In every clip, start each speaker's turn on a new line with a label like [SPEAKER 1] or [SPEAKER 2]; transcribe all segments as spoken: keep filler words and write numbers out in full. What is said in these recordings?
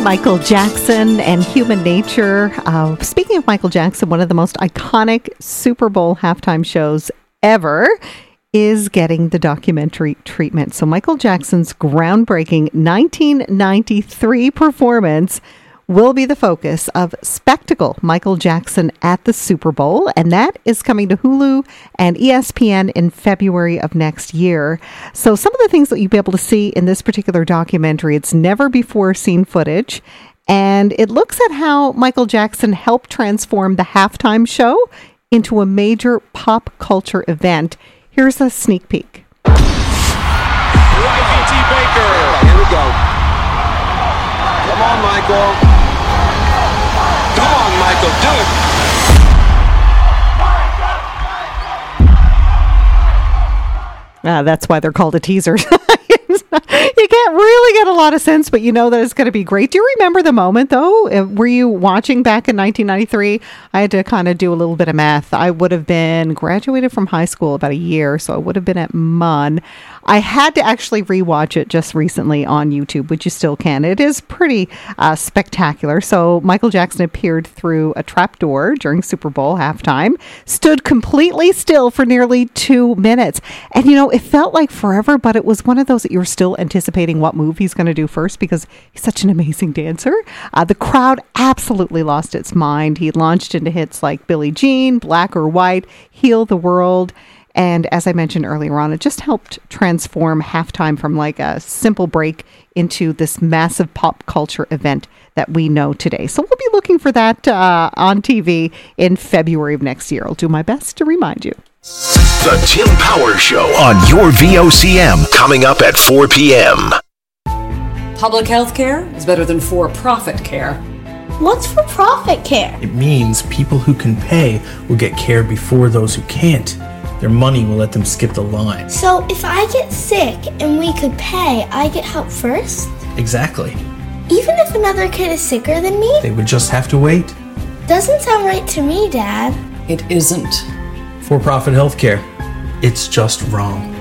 [SPEAKER 1] Michael Jackson and Human Nature. Uh, speaking of Michael Jackson, one of the most iconic Super Bowl halftime shows ever is getting the documentary treatment. So Michael Jackson's groundbreaking nineteen ninety-three performance will be the focus of Spectacle, Michael Jackson at the Super Bowl, and that is coming to Hulu and E S P N in February of next year. So some of the things that you'll be able to see in this particular documentary, it's never before seen footage, and it looks at how Michael Jackson helped transform the halftime show into a major pop culture event. Here's a sneak peek.
[SPEAKER 2] Y T Baker. Here we go. Come on, Michael. Come on, Michael, do it.
[SPEAKER 1] Uh, that's why they're called a teaser. You can't really get a lot of sense, but you know that it's going to be great. Do you remember the moment, though? Were you watching back in nineteen ninety-three? I had to kind of do a little bit of math. I would have been graduated from high school about a year, so I would have been at M U N. I had to actually rewatch it just recently on YouTube, which you still can. It is pretty uh, spectacular. So Michael Jackson appeared through a trapdoor during Super Bowl halftime, stood completely still for nearly two minutes. And, you know, it felt like forever, but it was one of those that you were still anticipating what move he's going to do first because he's such an amazing dancer. Uh, the crowd absolutely lost its mind. He launched into hits like Billie Jean, Black or White, Heal the World. And as I mentioned earlier on, it just helped transform halftime from like a simple break into this massive pop culture event that we know today. So we'll be looking for that uh, on T V in February of next year. I'll do my best to remind you.
[SPEAKER 3] The Tim Power Show on your V O C M, coming up at four p.m.
[SPEAKER 4] Public health care is better than for-profit care.
[SPEAKER 5] What's for-profit care?
[SPEAKER 6] It means people who can pay will get care before those who can't. Their money will let them skip the line.
[SPEAKER 5] So if I get sick and we could pay, I get help first?
[SPEAKER 6] Exactly.
[SPEAKER 5] Even if another kid is sicker than me?
[SPEAKER 6] They would just have to wait.
[SPEAKER 5] Doesn't sound right to me, Dad.
[SPEAKER 4] It isn't.
[SPEAKER 6] For-profit healthcare. It's just wrong.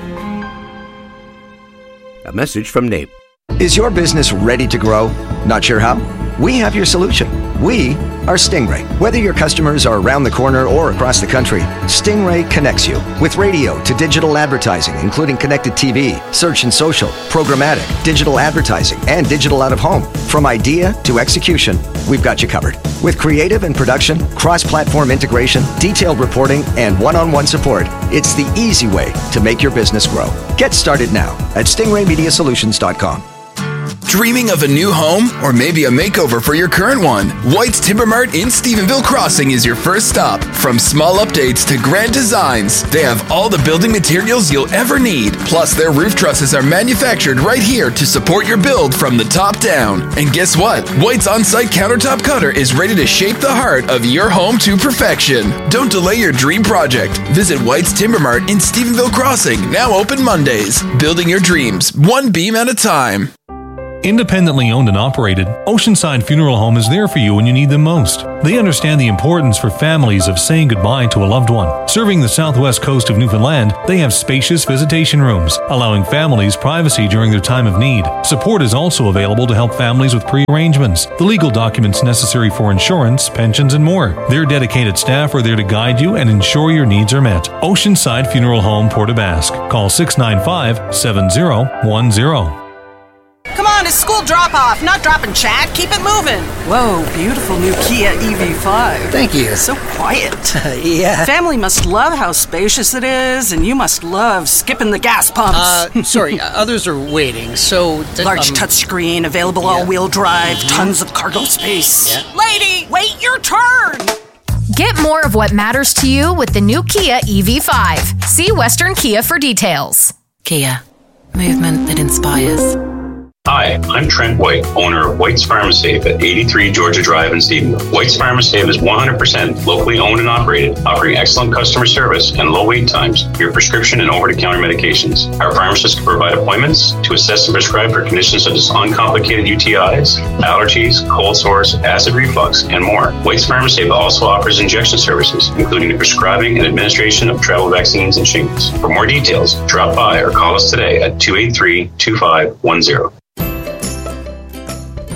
[SPEAKER 7] A message from N A P.
[SPEAKER 8] Is your business ready to grow? Not sure how? We have your solution. We are Stingray. Whether your customers are around the corner or across the country, Stingray connects you with radio to digital advertising, including connected T V, search and social, programmatic, digital advertising, and digital out-of-home. From idea to execution, we've got you covered. With creative and production, cross-platform integration, detailed reporting, and one-on-one support, it's the easy way to make your business grow. Get started now at stingray media solutions dot com.
[SPEAKER 9] Dreaming of a new home or maybe a makeover for your current one? White's Timber Mart in Stephenville Crossing is your first stop. From small updates to grand designs, they have all the building materials you'll ever need. Plus, their roof trusses are manufactured right here to support your build from the top down. And guess what? White's on-site countertop cutter is ready to shape the heart of your home to perfection. Don't delay your dream project. Visit White's Timber Mart in Stephenville Crossing, now open Mondays. Building your dreams, one beam at a time.
[SPEAKER 10] Independently owned and operated, Oceanside Funeral Home is there for you when you need them most. They understand the importance for families of saying goodbye to a loved one. Serving the southwest coast of Newfoundland, they have spacious visitation rooms, allowing families privacy during their time of need. Support is also available to help families with pre-arrangements, the legal documents necessary for insurance, pensions, and more. Their dedicated staff are there to guide you and ensure your needs are met. Oceanside Funeral Home, Port aux Basques. Call six nine five, seven zero one zero.
[SPEAKER 11] Come on, it's school drop-off, not drop and chat. Keep it moving. Whoa, beautiful new Kia E V five.
[SPEAKER 12] Thank you.
[SPEAKER 11] So quiet.
[SPEAKER 12] Uh, yeah.
[SPEAKER 11] Family must love how spacious it is, and you must love skipping the gas pumps.
[SPEAKER 12] Uh, sorry, others are waiting, so...
[SPEAKER 11] Th- Large um, touchscreen, available yeah. all-wheel drive, mm-hmm. tons of cargo space. Yeah. Lady, wait your turn!
[SPEAKER 13] Get more of what matters to you with the new Kia E V five. See Western Kia for details.
[SPEAKER 14] Kia. Movement that inspires.
[SPEAKER 15] Hi, I'm Trent White, owner of White's Pharmasafe at eighty-three Georgia Drive in Stephenville. White's Pharmasafe is one hundred percent locally owned and operated, offering excellent customer service and low wait times for your prescription and over-the-counter medications. Our pharmacists can provide appointments to assess and prescribe for conditions such as uncomplicated U T Is, allergies, cold sores, acid reflux, and more. White's Pharmasafe also offers injection services, including the prescribing and administration of travel vaccines and shingles. For more details, drop by or call us today at two eight three, two five one zero.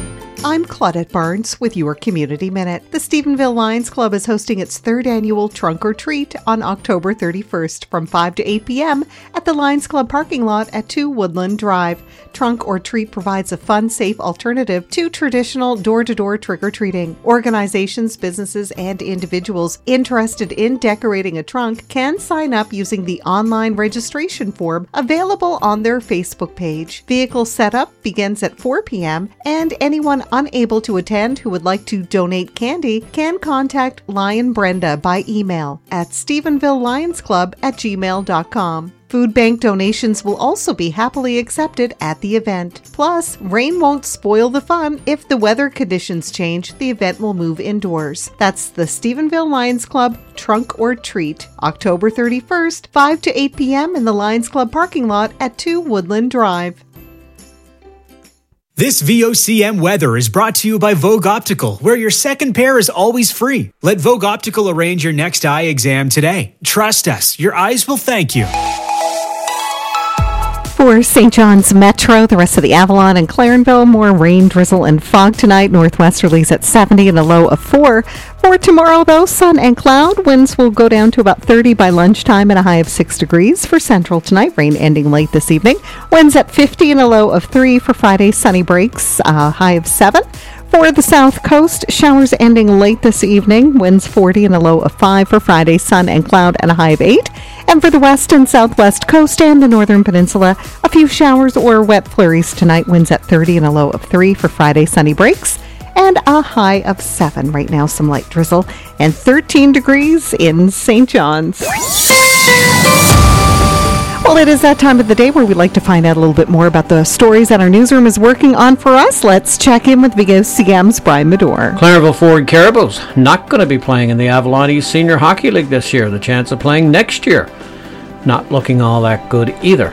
[SPEAKER 1] I'm Claudette Barnes with your Community Minute. The Stephenville Lions Club is hosting its third annual Trunk or Treat on October thirty-first from five to eight p.m. at the Lions Club parking lot at two Woodland Drive. Trunk or Treat provides a fun, safe alternative to traditional door-to-door trick-or-treating. Organizations, businesses, and individuals interested in decorating a trunk can sign up using the online registration form available on their Facebook page. Vehicle setup begins at four p.m. and anyone unable to attend who would like to donate candy can contact Lion Brenda by email at stephenville lions club at gmail dot com. Food bank donations will also be happily accepted at the event. Plus, rain won't spoil the fun. If the weather conditions change, the event will move indoors. That's the Stephenville Lions Club Trunk or Treat, October thirty-first, five to eight p.m. in the Lions Club parking lot at two Woodland Drive.
[SPEAKER 7] This V O C M weather is brought to you by Vogue Optical, where your second pair is always free. Let Vogue Optical arrange your next eye exam today. Trust us, your eyes will thank you.
[SPEAKER 1] For Saint John's Metro, the rest of the Avalon and Clarenville, more rain, drizzle, and fog tonight. Northwesterlies at seventy and a low of four. For tomorrow, though, sun and cloud. Winds will go down to about thirty by lunchtime and a high of six degrees. For Central tonight, rain ending late this evening. Winds at fifty and a low of three. For Friday, sunny breaks, a high of seven. For the South Coast, showers ending late this evening. Winds forty and a low of five. For Friday, sun and cloud and a high of eight. And for the West and Southwest Coast and the Northern Peninsula, a few showers or wet flurries tonight. Winds at thirty and a low of three. For Friday, sunny breaks and a high of seven. Right now, some light drizzle and thirteen degrees in Saint John's. Well, it is that time of the day where we like to find out a little bit more about the stories that our newsroom is working on for us. Let's check in with V O C M's Brian Medore.
[SPEAKER 16] Clarenville Ford Caribous not going to be playing in the Avalon East Senior Hockey League this year. The chance of playing next year not looking all that good either.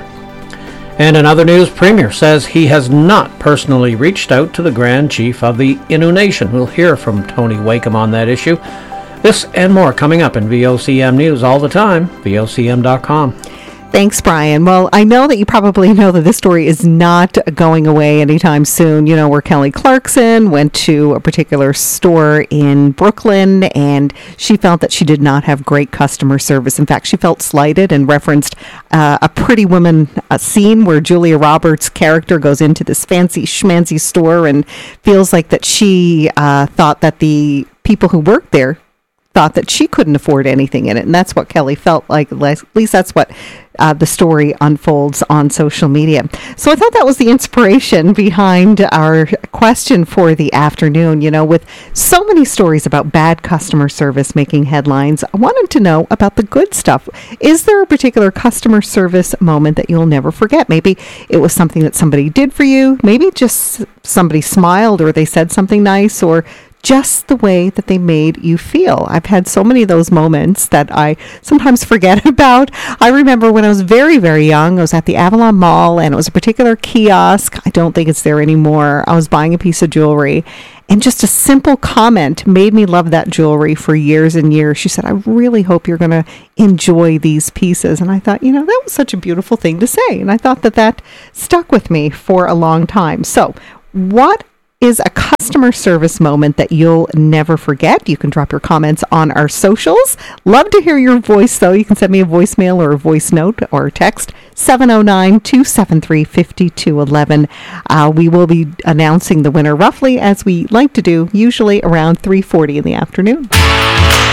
[SPEAKER 16] And in other news, Premier says he has not personally reached out to the Grand Chief of the Innu Nation. We'll hear from Tony Wakeham on that issue. This and more coming up in V O C M News all the time, V O C M dot com.
[SPEAKER 1] Thanks, Brian. Well, I know that you probably know that this story is not going away anytime soon. You know, where Kelly Clarkson went to a particular store in Brooklyn and she felt that she did not have great customer service. In fact, she felt slighted and referenced uh, a Pretty Woman uh, scene where Julia Roberts' character goes into this fancy schmancy store and feels like that she uh, thought that the people who worked there thought that she couldn't afford anything in it. And that's what Kelly felt like. At least that's what uh, the story unfolds on social media. So I thought that was the inspiration behind our question for the afternoon. You know, with so many stories about bad customer service making headlines, I wanted to know about the good stuff. Is there a particular customer service moment that you'll never forget? Maybe it was something that somebody did for you. Maybe just somebody smiled or they said something nice, or just the way that they made you feel. I've had so many of those moments that I sometimes forget about. I remember when I was very, very young, I was at the Avalon Mall and it was a particular kiosk. I don't think it's there anymore. I was buying a piece of jewelry and just a simple comment made me love that jewelry for years and years. She said, I really hope you're going to enjoy these pieces. And I thought, you know, that was such a beautiful thing to say. And I thought that that stuck with me for a long time. So what is a customer service moment that you'll never forget? You can drop your comments on our socials. Love to hear your voice, though. You can send me a voicemail or a voice note or a text, seven oh nine, two seven three, five two one one. Uh, we will be announcing the winner roughly as we like to do, usually around three forty in the afternoon.